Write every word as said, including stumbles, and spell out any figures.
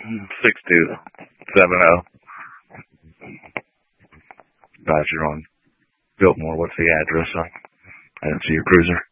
six two seven zero. Guys, you're on Biltmore. What's the address? I didn't see your cruiser.